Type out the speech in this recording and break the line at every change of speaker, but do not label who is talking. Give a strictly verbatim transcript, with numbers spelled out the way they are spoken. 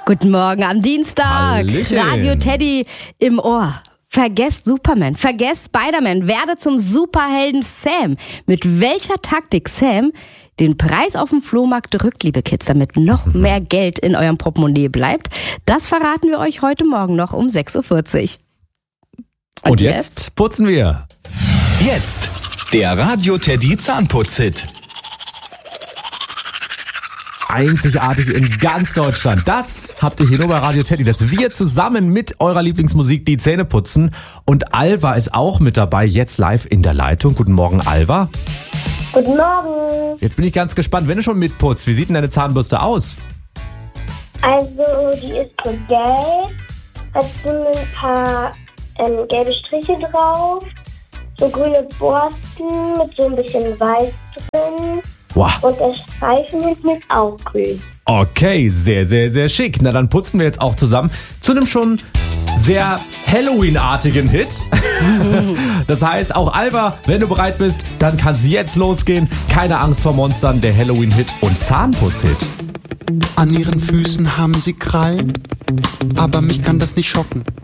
Guten Morgen am Dienstag.
Hallöchen.
Radio Teddy im Ohr. Vergesst Superman, vergesst Spider-Man, werde zum Superhelden Sam. Mit welcher Taktik Sam den Preis auf dem Flohmarkt drückt, liebe Kids, damit noch mehr Geld in eurem Portemonnaie bleibt, das verraten wir euch heute Morgen noch um sechs Uhr vierzig.
Und, Und jetzt? jetzt putzen wir.
Jetzt der Radio Teddy Zahnputz-Hit.
Einzigartig in ganz Deutschland. Das habt ihr hier nur bei Radio Teddy, dass wir zusammen mit eurer Lieblingsmusik die Zähne putzen. Und Alva ist auch mit dabei, jetzt live in der Leitung. Guten Morgen, Alva.
Guten Morgen.
Jetzt bin ich ganz gespannt, wenn du schon mitputzt, wie sieht denn deine Zahnbürste aus?
Also, die ist so gelb, hat so ein paar ähm, gelbe Striche drauf, so grüne Borsten mit so ein bisschen Weiß drin.
Wow.
Und der Streifen hinten ist auch grün.
Okay, sehr, sehr, sehr schick. Na, dann putzen wir jetzt auch zusammen zu einem schon sehr Halloween-artigen Hit. Das heißt, auch Alva, wenn du bereit bist, dann kann es jetzt losgehen. Keine Angst vor Monstern, der Halloween-Hit und Zahnputz-Hit.
An ihren Füßen haben sie Krallen, aber mich kann das nicht schocken.